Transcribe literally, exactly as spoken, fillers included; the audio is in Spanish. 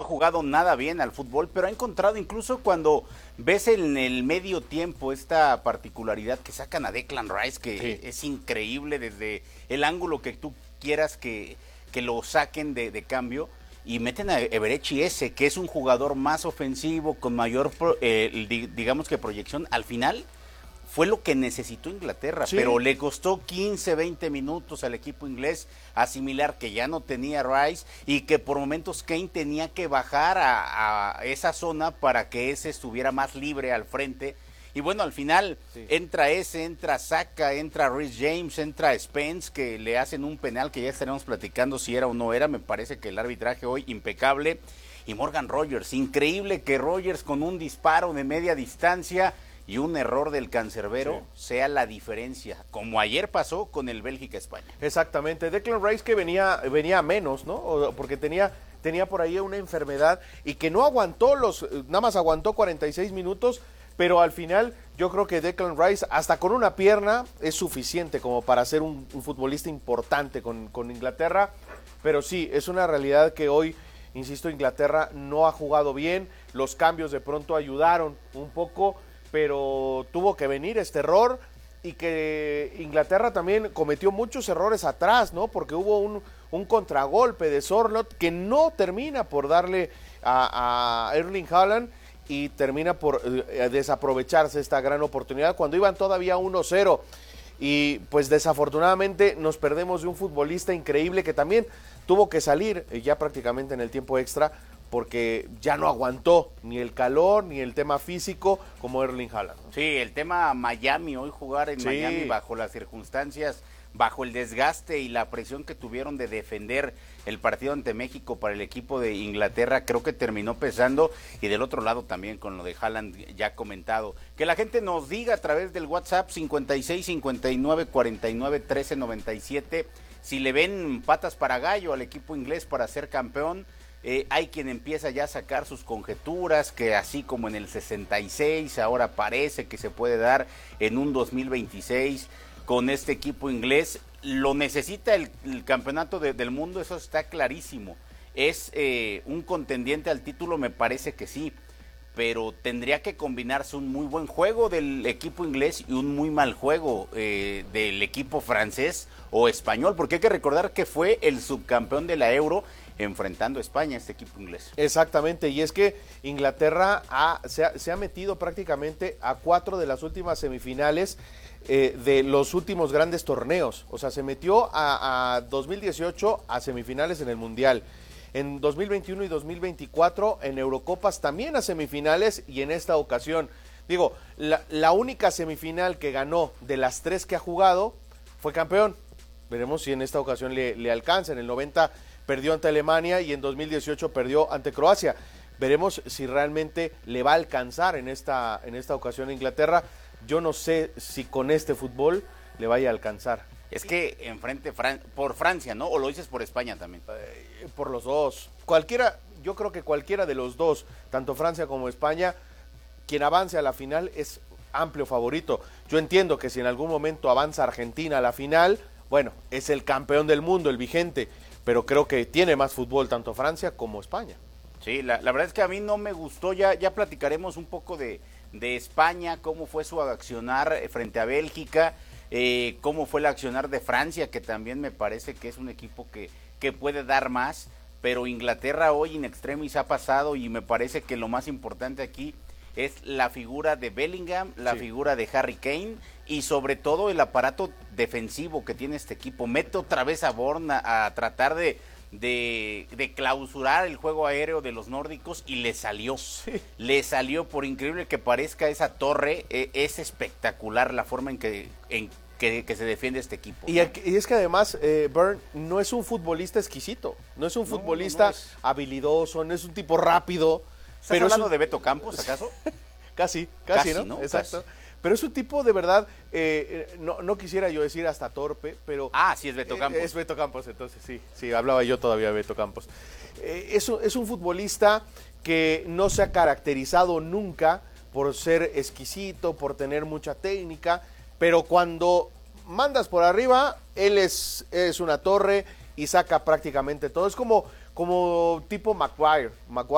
jugado nada bien al fútbol, pero ha encontrado incluso cuando ves en el medio tiempo esta particularidad que sacan a Declan Rice, que sí. es increíble desde el ángulo que tú quieras que, que lo saquen de, de cambio, y meten a Eberechi Eze, que es un jugador más ofensivo, con mayor, eh, digamos que proyección. Al final fue lo que necesitó Inglaterra, sí. pero le costó quince, veinte minutos al equipo inglés asimilar que ya no tenía Rice y que por momentos Kane tenía que bajar a, a esa zona para que ese estuviera más libre al frente. Y bueno, al final sí. entra ese, entra Saka, entra Reece James, entra Spence, que le hacen un penal que ya estaremos platicando si era o no era. Me parece que el arbitraje hoy impecable. Y Morgan Rogers, increíble que Rogers con un disparo de media distancia y un error del cancerbero sí. sea la diferencia, como ayer pasó con el Bélgica-España. Exactamente, Declan Rice que venía, venía a menos, ¿no? Porque tenía... tenía por ahí una enfermedad y que no aguantó los, nada más aguantó cuarenta y seis minutos, pero al final yo creo que Declan Rice hasta con una pierna es suficiente como para ser un, un futbolista importante con, con Inglaterra, pero sí, es una realidad que hoy, insisto, Inglaterra no ha jugado bien, los cambios de pronto ayudaron un poco, pero tuvo que venir este error y que Inglaterra también cometió muchos errores atrás, ¿no? Porque hubo un, un contragolpe de Sorloth que no termina por darle a, a Erling Haaland y termina por eh, desaprovecharse esta gran oportunidad cuando iban todavía uno cero. Y pues desafortunadamente nos perdemos de un futbolista increíble que también tuvo que salir eh, ya prácticamente en el tiempo extra porque ya no aguantó ni el calor ni el tema físico como Erling Haaland, ¿no? Sí, el tema Miami, hoy jugar en sí. Miami bajo las circunstancias, bajo el desgaste y la presión que tuvieron de defender el partido ante México para el equipo de Inglaterra, creo que terminó pesando, y del otro lado también con lo de Haaland ya comentado. Que la gente nos diga a través del WhatsApp cincuenta y seis, cincuenta y nueve, cuarenta y nueve, trece, noventa y siete si le ven patas para gallo al equipo inglés para ser campeón. Eh, hay quien empieza ya a sacar sus conjeturas, que así como en el sesenta y seis, ahora parece que se puede dar en un dos mil veintiséis con este equipo inglés. Lo necesita el, el campeonato de, del mundo, eso está clarísimo. Es eh, un contendiente al título, me parece que sí, pero tendría que combinarse un muy buen juego del equipo inglés y un muy mal juego eh, del equipo francés o español, porque hay que recordar que fue el subcampeón de la Euro enfrentando a España, este equipo inglés. Exactamente, y es que Inglaterra ha, se, ha, se ha metido prácticamente a cuatro de las últimas semifinales eh, de los últimos grandes torneos. O sea, se metió a, a dos mil dieciocho a semifinales en el Mundial, en dos mil veintiuno y dos mil veinticuatro en Eurocopas también a semifinales, y en esta ocasión, digo, la, la única semifinal que ganó de las tres que ha jugado fue campeón. Veremos si en esta ocasión le, le alcanza. En el noventa perdió ante Alemania y en dos mil dieciocho perdió ante Croacia. Veremos si realmente le va a alcanzar en esta, en esta ocasión a Inglaterra. Yo no sé si con este fútbol le vaya a alcanzar. Es que enfrente Fran- por Francia, ¿no? ¿O lo dices por España también? Eh, por los dos. Cualquiera, yo creo que cualquiera de los dos, tanto Francia como España, quien avance a la final es amplio favorito. Yo entiendo que si en algún momento avanza Argentina a la final, bueno, es el campeón del mundo, el vigente, pero creo que tiene más fútbol tanto Francia como España. Sí, la, la verdad es que a mí no me gustó, ya, ya platicaremos un poco de, de España, cómo fue su accionar frente a Bélgica, eh, cómo fue el accionar de Francia, que también me parece que es un equipo que, que puede dar más, pero Inglaterra hoy in extremis ha pasado, y me parece que lo más importante aquí es la figura de Bellingham, la sí. figura de Harry Kane y sobre todo el aparato defensivo que tiene este equipo. Mete otra vez a Bourne a, a tratar de, de, de clausurar el juego aéreo de los nórdicos y le salió. Sí. Le salió, por increíble que parezca esa torre, eh, es espectacular la forma en que, en que, que se defiende este equipo. Y, ¿no? y es que además eh, Burn no es un futbolista exquisito, no es un no, futbolista no, no es... habilidoso, no es un tipo rápido. ¿Estás pero hablando un... de Beto Campos, acaso? casi, casi, casi, ¿no? ¿no? Exacto. Casi. Pero es un tipo de verdad, eh, no, no quisiera yo decir hasta torpe, pero... Ah, sí, es Beto Campos. Eh, es Beto Campos, entonces sí, sí, hablaba yo todavía de Beto Campos. Eh, es, es un futbolista que no se ha caracterizado nunca por ser exquisito, por tener mucha técnica, pero cuando mandas por arriba, él es, es una torre y saca prácticamente todo. Es como, como tipo Maguire, Maguire.